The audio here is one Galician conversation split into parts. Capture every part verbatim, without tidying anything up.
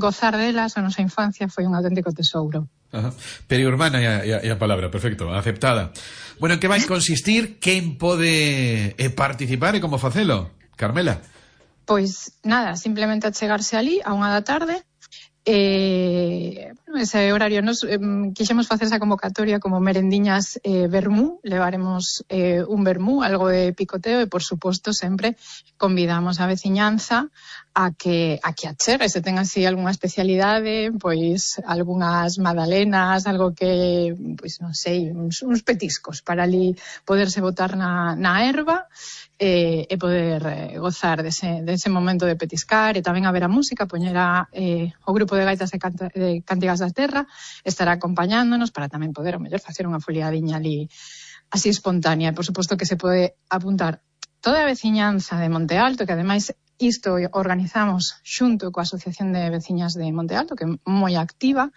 gozar delas, a nosa infancia foi un auténtico tesouro. Ajá. Periurbana e a, e, a, e a palabra, perfecto, aceptada. Bueno, en que vai consistir? Quen pode eh, participar e como facelo? Carmela? Pois nada, simplemente achegarse ali a unha da tarde. Eh, bueno, ese horario nos eh, quixemos facer esa convocatoria como merendiñas eh, vermú, levaremos eh, un vermú, algo de picoteo e por suposto sempre convidamos a veciñanza a que a que achegue, se ten así algunha especialidade, pois algunhas magdalenas, algo que, pois non sei, uns, uns petiscos para ali poderse botar na, na erva e, e poder eh, gozar dese, dese momento de petiscar e tamén haber a música, poñera eh, o grupo de gaitas de, canta, de Cántigas da Terra estará acompañándonos para tamén poder, o mellor, facer unha foliadiña ali así espontánea. E, por suposto, que se pode apuntar toda a veciñanza de Monte Alto, que ademais isto organizamos xunto coa Asociación de Veciñas de Monte Alto, que é moi activa,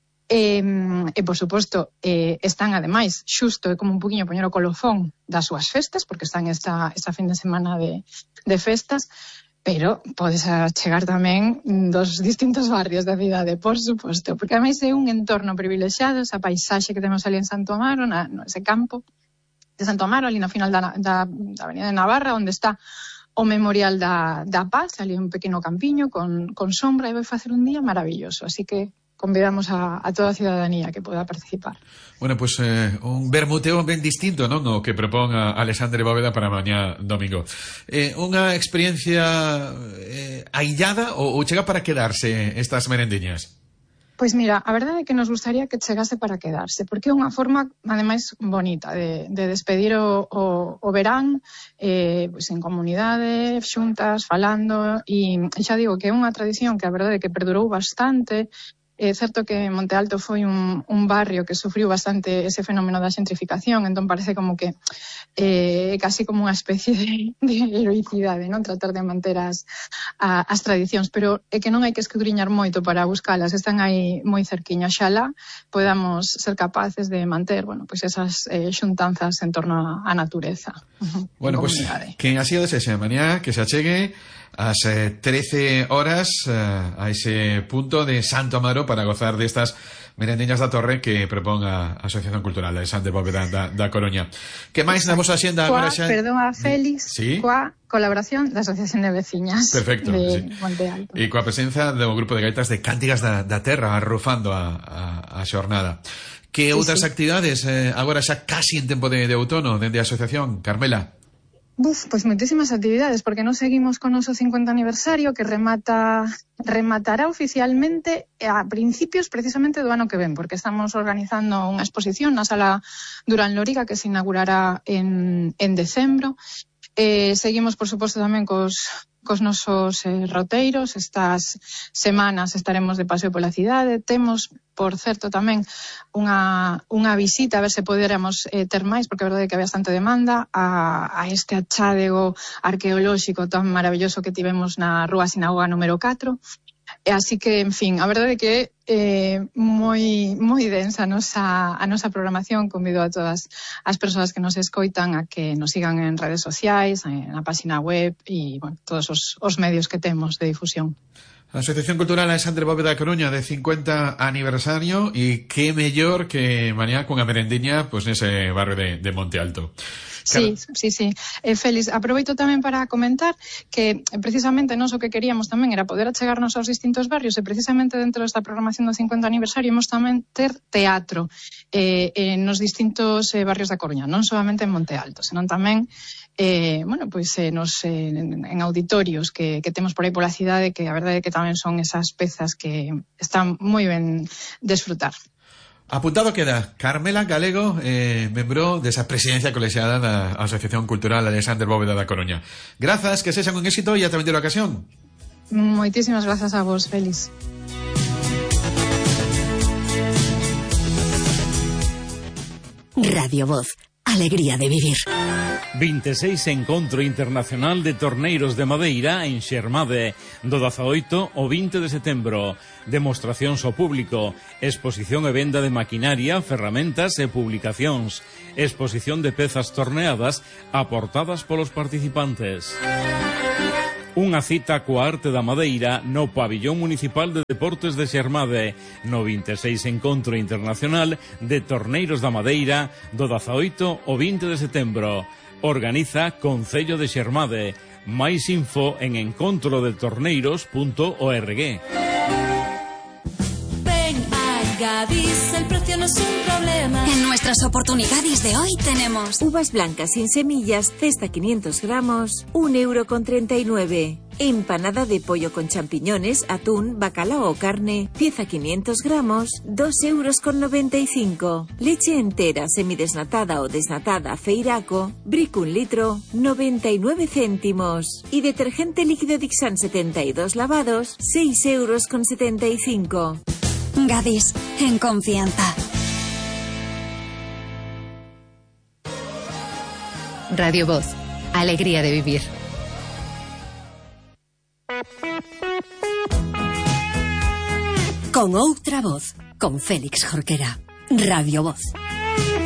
e, e por suposto, eh, están ademais xusto é como un poquinho poñer o colofón das súas festas, porque están esta, esta fin de semana de, de festas, pero podes chegar tamén dos distintos barrios da cidade, por suposto, porque ademais é un entorno privilexiado, esa paisaxe que temos ali en Santo Amaro, na, no ese campo de Santo Amaro, ali no final da, da, da Avenida de Navarra, onde está o Memorial da, da Paz, ali un pequeno campiño con, con sombra, e vai facer un día maravilloso, así que convidamos a, a toda a ciudadanía que poda participar. Bueno, pues eh, un vermuteo ben distinto, non? O que propón a Alexandre Bóveda para mañá domingo. Eh, unha experiencia eh, aillada ou, ou chega para quedarse estas merendiñas? Pois mira, a verdade é que nos gustaría que chegase para quedarse, porque é unha forma, ademais, bonita de, de despedir o, o, o verán eh, pois en comunidade, xuntas, falando, e xa digo que é unha tradición que a verdade é que perdurou bastante. É certo que Monte Alto foi un, un barrio que sufriu bastante ese fenómeno da xentrificación, entón parece como que eh, casi como unha especie de, de heroicidade, non? Tratar de manter as, a, as tradicións, pero é que non hai que escudriñar moito para buscalas, están aí moi cerquiño. Xalá podamos ser capaces de manter, bueno, pois esas eh, xuntanzas en torno á natureza. Bueno, pois, pues, quen así o desexe, mañá que se achegue ás eh, trece horas eh, a ese punto de Santo Amaro para gozar destas merendiñas da Torre que propón a Asociación Cultural Alexandre Bóveda da, da Coruña. Que máis na vosa axenda agora xa? Perdón, a Félix, ¿Sí? coa colaboración da Asociación de Veciñas. Perfecto, de sí. Monte Alto. E coa presenza do grupo de gaitas de Cántigas da, da Terra arrufando a, a, a xornada. Que sí, outras sí. actividades eh, agora xa casi en tempo de, de outono dende a Asociación? Carmela? Buf, pois moitísimas actividades, porque nos seguimos con o noso cincuenta aniversario que remata rematará oficialmente a principios precisamente do ano que ven, porque estamos organizando unha exposición na Sala Durán Loriga que se inaugurará en, en decembro. Eh, seguimos, por suposto, tamén cos, cos nosos eh, roteiros. Estas semanas estaremos de paseo pola cidade. Temos, por certo, tamén unha, unha visita, a ver se poderamos eh, ter máis, porque a verdade é que hai bastante demanda a, a este achádego arqueolóxico tan maravilloso que tivemos na Rúa Sinagoga número catro. E así que, en fin, a verdade é que é eh, moi moi densa a nosa, a nosa programación. Convido a todas as persoas que nos escoitan a que nos sigan en redes sociais, na página web e, bueno, todos os, os medios que temos de difusión. A Asociación Cultural Alexandre Bóveda da Coruña de cincuenta aniversario, e que mellor que mañá con a merendiña pois pues, nese barrio de, de Monte Alto. Sí, sí, sí. Eh, Félix, aproveito tamén para comentar que precisamente nós o que queríamos tamén era poder achegarnos aos distintos barrios, e precisamente dentro desta programación do cincuenta aniversario imos tamén ter teatro eh, eh, nos distintos eh, barrios da Coruña, non solamente en Monte Alto, senón tamén eh, bueno, pois, eh, nos, eh, en auditorios que, que temos por aí pola cidade, que a verdade é que tamén son esas pezas que están moi ben desfrutar. Apuntado queda Carmela Galego, eh, membro desa presidencia colexiada da Asociación Cultural Alexandre Bóveda da Coruña. Grazas, que sexan un éxito e ata a ocasión. Moitísimas grazas a vos, Félix. Radio Voz, alegría de vivir. vinte e seis Encontro Internacional de Torneiros de Madeira en Xermade, do dezaoito ao vinte de setembro. Demostracións ao público, exposición e venda de maquinaria, ferramentas e publicacións, exposición de pezas torneadas aportadas polos participantes. Unha cita coa arte da madeira no Pabillón Municipal de Deportes de Xermade, no vinte e seis Encontro Internacional de Torneiros da Madeira do dezaoito ao vinte de setembro. Organiza Concello de Xermade. Máis info en encontro de torneiros punto org. Gadis, el precio no es un problema. En nuestras oportunidades de hoy tenemos uvas blancas sin semillas, cesta quinientos gramos, un euro con treinta y nueve. Empanada de pollo con champiñones, atún, bacalao o carne, pieza quinientos gramos, dos euros con noventa y cinco. Leche entera, semidesnatada o desnatada, Feiraco, Brick un litro, noventa y nueve céntimos. Y detergente líquido Dixan setenta y dos lavados, seis euros con setenta y cinco. Gadis, en confianza. Radio Voz, alegría de vivir. Con outra voz, con Félix Jorquera. Radio Voz.